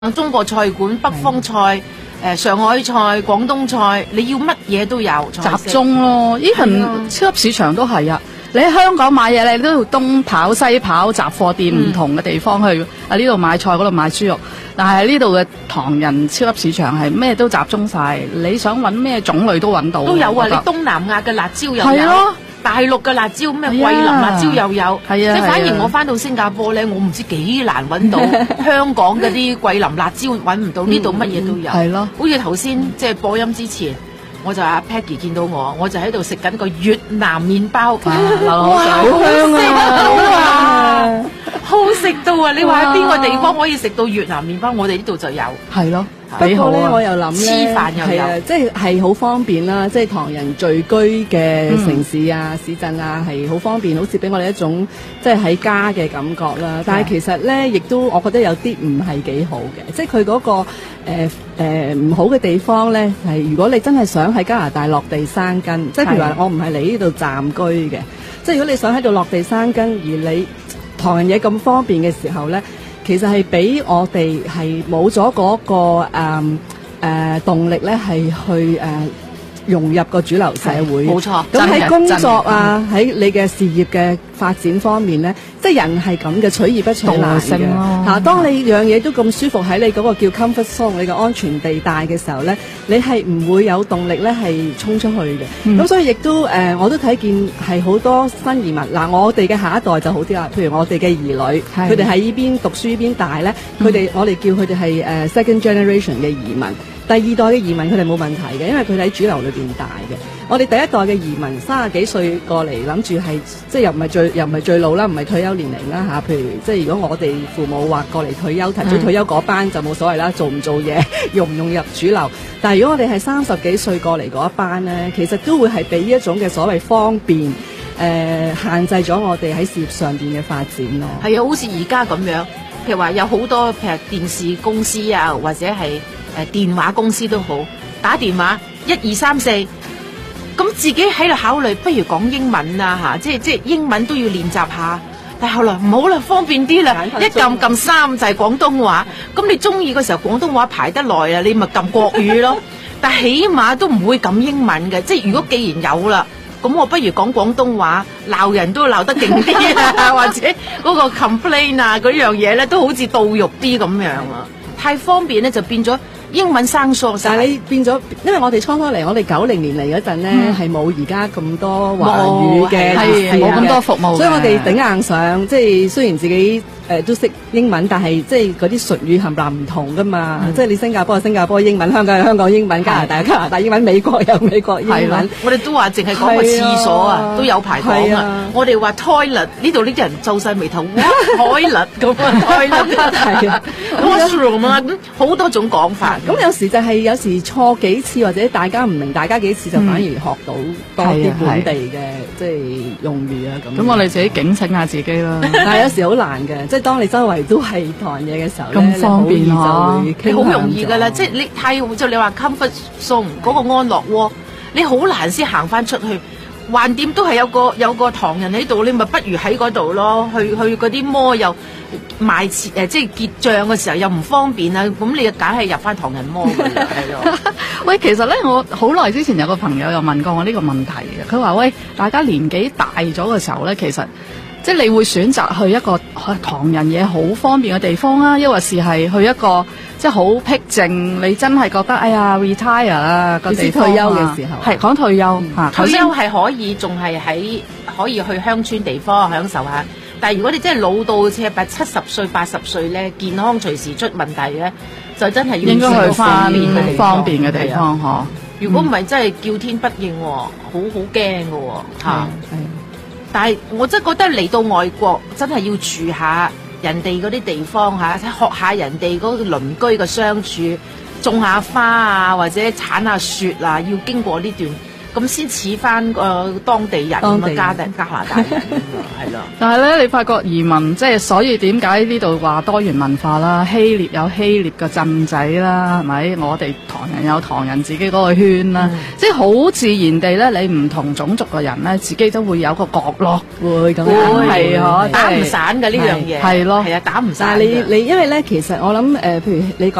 中國菜館、北方菜、上海菜、廣東菜，你要乜嘢都有， 集中咯。even 超級市場都係啊！你喺香港買嘢，你都要東跑西跑，雜貨店唔同嘅地方去呢度買菜，嗰度買豬肉。但係呢度嘅唐人超級市場係咩都集中晒，你想揾咩種類都揾到。 都有啊！你東南亞嘅辣椒又有。 係咯。 大陸嘅辣椒咩桂林辣椒又有， 即係反而我翻到新加坡咧，我唔知幾難揾到香港嗰啲桂林辣椒揾唔到，呢度乜嘢都有。 係咯， 好似頭先即係播音之前，我就阿 Peggy 見到我就喺度食緊個越南麵包， 哇，好香啊！ 好食到啊！你話喺邊個地方可以食到越南麵包？我哋呢度就有。 係咯。 不過咧，我又諗咧， 黐飯又有， 即係好方便啦。即係唐人聚居嘅城市啊、市鎮啊，係好方便，好似俾我哋一種即係喺家嘅感覺啦。但係其實咧，亦都我覺得有啲唔係幾好嘅，即係佢嗰個唔好嘅地方咧，係如果你真係想喺加拿大落地生根，即係譬如話我唔係嚟呢度暫居嘅，即係如果你想喺度落地生根，而你唐人嘢咁方便嘅時候咧。其實係俾我哋係冇咗嗰個動力咧，係去融入個主流社會。 冇錯。 咁喺工作啊，喺你嘅事業嘅發展方面咧，即係人係咁嘅，取易不取難嘅嚇。當你樣嘢都咁舒服喺你嗰個叫 comfort zone， 你嘅安全地帶嘅時候咧，你係唔會有動力咧係衝出去嘅。咁所以亦都我都睇見係好多新移民嗱，我哋嘅下一代就好啲啦。譬如我哋嘅兒女，佢哋喺呢邊讀書呢邊大咧，我哋叫佢哋係second generation 嘅移民。第二代嘅移民佢哋冇問題嘅，因為佢哋喺主流裏邊大嘅。我哋第一代嘅移民30幾歲過嚟，諗住係即係又唔係最老啦，唔係退休年齡啦嚇。譬如即係如果我哋父母話過嚟退休，提早退休嗰班就冇所謂啦，做唔做嘢，融唔融入主流。但係如果我哋係30幾歲過嚟嗰一班咧，其實都會係俾呢一種嘅所謂方便限制咗我哋喺事業上邊嘅發展咯。 係啊，好似而家咁樣，譬如話有好多譬如電視公司啊，或者係電話公司都好，打電話1、2、3、4，咁自己喺度考慮，不如講英文啊嚇，即係英文都要練習下。但係後來唔好啦，方便啲啦，一撳3就係廣東話。咁你中意嘅時候廣東話排得耐啊，你咪撳國語咯。但係起碼都唔會撳英文嘅，即係如果既然有啦，咁我不如講廣東話，鬧人都鬧得勁啲啊，或者嗰個 complain 啊嗰樣嘢咧，都好似到肉啲咁樣啊，太方便咧就變咗。英文生疏， 但係你變咗，因為我哋初嚟，我哋90年嚟嗰陣咧，係冇而家咁多華語嘅， 冇咁多服務， 所以我哋頂硬上，即係雖然自己都識英文，但係即係嗰啲術語冚唪唥唔同噶嘛，即係你新加坡有新加坡英文，香港有香港英文，加拿大有加拿大英文，美國有美國英文。 我哋都話淨係講個廁所啊，都有排講啊。我哋話 toilet 呢度呢啲人皺晒眉頭 ，toilet 咁啊 ，toilet 係啊 ，washroom 啊，咁好多種講法。 咁有時就係有時錯幾次或者大家唔明，大家幾次就反而學到多啲本地嘅即係用語啊咁。 咁我哋自己警醒下自己啦。 但係有時好難嘅，即係當你周圍都係唐人嘢嘅時候咧， 咁方便就會你好容易㗎啦。即係你太就你話 comfort zone 嗰個安樂窩，你好難先行翻出去。橫掂都係有個唐人喺度，你咪不如喺嗰度咯。去嗰啲摩又賣即係結帳嘅時候又唔方便啊。咁你就梗係入翻唐人摩㗎啦，係咯。 喂，其實咧，我好耐之前有個朋友又問過我呢個問題嘅。佢話：喂，大家年紀大咗嘅時候咧，其實即係你會選擇去一個唐人嘢好方便嘅地方啊，抑或是係去一個即係好僻靜，你真係覺得哎呀 retire 啦個地方退休嘅時候， 係講退休嚇。 退休係可以，仲係可以去鄉村地方享受下。但係如果你真係老到似係70歲、80歲咧，健康隨時出問題咧，就真係要應該去翻方便嘅地方嗬。 如果唔係真係叫天不應，好驚㗎喎嚇。但係我真係覺得嚟到外國真係要住下人哋嗰啲地方嚇，學下人哋嗰個鄰居嘅相處，種下花啊或者鏟下雪啊，要經過呢段咁先似翻個當地人咁啊，加拿大人係咯。 但係咧，你發覺移民即係所以點解呢度話多元文化啦？希臘有希臘嘅鎮仔啦，係咪？我哋唐人有唐人自己嗰個圈啦，即係好自然地咧，你唔同種族嘅人咧，自己都會有個角落， 會咁樣係嗬， 打唔散嘅呢樣嘢， 係咯， 係啊，打唔散。 但係你因為咧，其實我諗譬如你